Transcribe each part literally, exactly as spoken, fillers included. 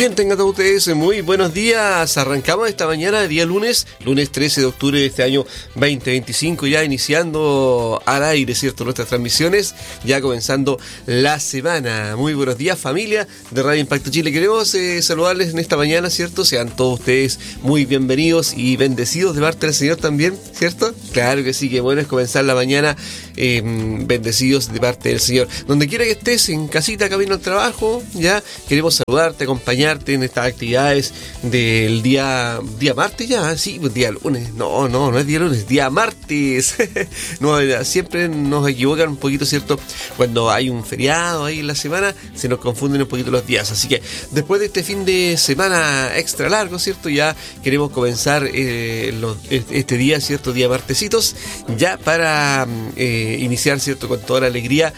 Bien, tengan todos ustedes muy buenos días. Arrancamos esta mañana, día lunes, lunes trece de octubre de este año veinte veinticinco, ya iniciando al aire, ¿cierto? Nuestras transmisiones, ya comenzando la semana. Muy buenos días, familia de Radio Impacto Chile. Queremos eh, saludarles en esta mañana, ¿cierto? Sean todos ustedes muy bienvenidos y bendecidos de parte del Señor también, ¿cierto? Claro que sí, que bueno es comenzar la mañana eh, bendecidos de parte del Señor. Donde quiera que estés, en casita, camino al trabajo, ya queremos saludarte, acompañarte en estas actividades del día día martes ya, sí, pues día lunes, no, no, no es día lunes, día martes. No, siempre nos equivocan un poquito, ¿cierto? Cuando hay un feriado ahí en la semana, se nos confunden un poquito los días, así que después de este fin de semana extra largo, ¿cierto? Ya queremos comenzar eh, los, este día, ¿cierto? Día martesitos, ya para eh, iniciar, ¿cierto? Con toda la alegría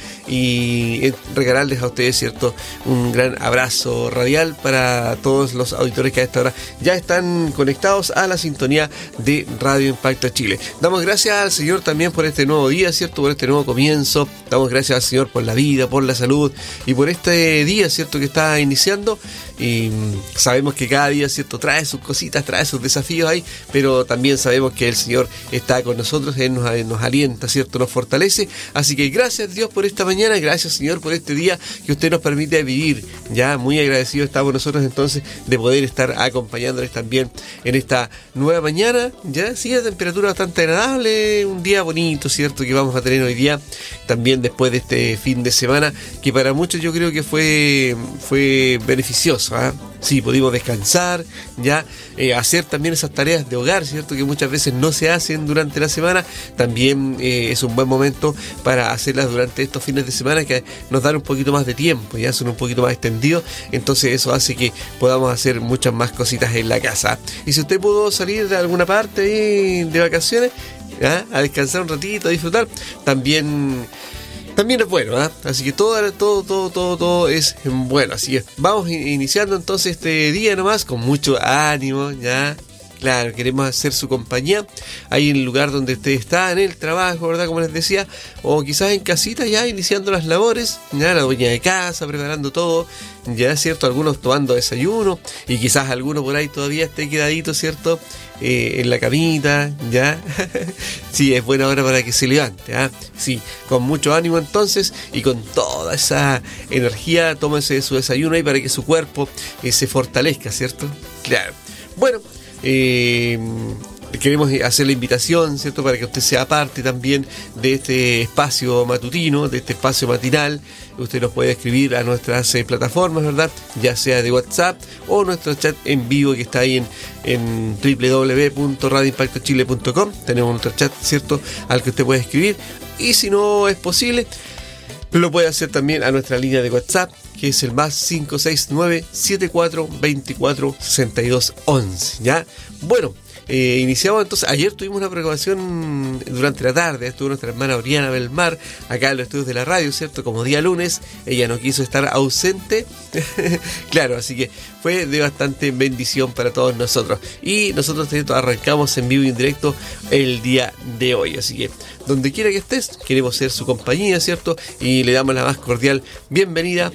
y eh, regalarles a ustedes, ¿cierto? Un gran abrazo radial para para todos los auditores que a esta hora ya están conectados a la sintonía de Radio Impacto Chile. Damos gracias al Señor también por este nuevo día, ¿cierto? Por este nuevo comienzo. Damos gracias al Señor por la vida, por la salud y por este día, ¿cierto? Que está iniciando. Y sabemos que cada día, ¿cierto? Trae sus cositas, trae sus desafíos ahí, pero también sabemos que el Señor está con nosotros, Él nos, nos alienta, ¿cierto? Nos fortalece. Así que gracias, Dios, por esta mañana, gracias, Señor, por este día que usted nos permite vivir. Ya muy agradecidos estamos nosotros entonces de poder estar acompañándoles también en esta nueva mañana. Ya sí, la temperatura bastante agradable, un día bonito, ¿cierto? Que vamos a tener hoy día, también después de este fin de semana, que para muchos yo creo que fue, fue beneficioso. ¿Ah? Sí, pudimos descansar, ya eh, hacer también esas tareas de hogar, ¿cierto? Que muchas veces no se hacen durante la semana. También eh, es un buen momento para hacerlas durante estos fines de semana que nos dan un poquito más de tiempo, ya son un poquito más extendidos. Entonces eso hace que podamos hacer muchas más cositas en la casa. Y si usted pudo salir de alguna parte ahí de vacaciones, ¿ah? A descansar un ratito, a disfrutar, también... También es bueno, ¿eh? Así que todo, todo, todo, todo, todo es bueno. Así que vamos iniciando entonces este día nomás con mucho ánimo, ¿ya? Claro, queremos hacer su compañía ahí en el lugar donde usted está, en el trabajo, ¿verdad? Como les decía, o quizás en casita ya iniciando las labores, ya la dueña de casa preparando todo, ya, ¿cierto? Algunos tomando desayuno y quizás alguno por ahí todavía esté quedadito, ¿cierto? Eh, en la camita, ¿ya? Sí, es buena hora para que se levante, ¿ah? Sí, con mucho ánimo entonces y con toda esa energía, tómese su desayuno ahí para que su cuerpo eh, se fortalezca, ¿cierto? Claro. Bueno, Eh, queremos hacer la invitación, ¿cierto? Para que usted sea parte también de este espacio matutino, de este espacio matinal. Usted nos puede escribir a nuestras eh, plataformas, ¿verdad? Ya sea de WhatsApp o nuestro chat en vivo que está ahí en, en doble u doble u doble u punto radio impacto chile punto com. Tenemos nuestro chat, ¿cierto? Al que usted puede escribir. Y si no es posible, lo puede hacer también a nuestra línea de WhatsApp, que es el más cinco seis nueve, siete cuatro dos cuatro, seis dos uno uno, ¿ya? Bueno, eh, iniciamos entonces, ayer tuvimos una programación durante la tarde, estuvo nuestra hermana Oriana Belmar, acá en los estudios de la radio, ¿cierto? Como día lunes, ella no quiso estar ausente, claro, así que fue de bastante bendición para todos nosotros. Y nosotros, ¿cierto? Arrancamos en vivo y en directo el día de hoy, así que donde quiera que estés, queremos ser su compañía, ¿cierto? Y le damos la más cordial bienvenida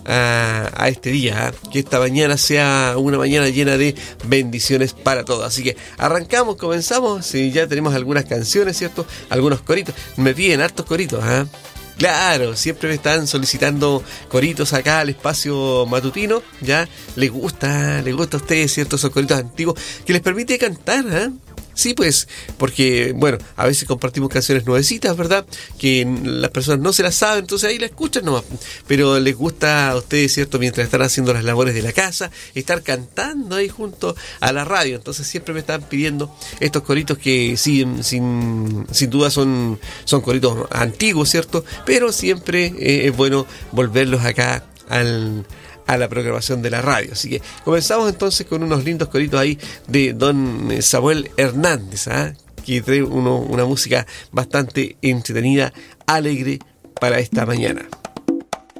a, a este día, ¿eh? Que esta mañana sea una mañana llena de bendiciones para todos. Así que arrancamos, comenzamos, si ya tenemos algunas canciones, ¿cierto? Algunos coritos, me piden hartos coritos, ¿eh? Claro, siempre me están solicitando coritos acá al espacio matutino, ¿ya? Les gusta, les gusta a ustedes, ¿cierto? Esos coritos antiguos que les permite cantar, ¿eh? Sí, pues, porque, bueno, a veces compartimos canciones nuevecitas, ¿verdad? Que las personas no se las saben, entonces ahí la escuchan nomás. Pero les gusta a ustedes, ¿cierto? Mientras están haciendo las labores de la casa, estar cantando ahí junto a la radio. Entonces siempre me están pidiendo estos coritos que sí, sin, sin duda son, son coritos antiguos, ¿cierto? Pero siempre eh, es bueno volverlos acá al... a la programación de la radio. Así que comenzamos entonces con unos lindos coritos ahí de don Samuel Hernández, ¿eh? Que trae uno, una música bastante entretenida, alegre para esta mañana.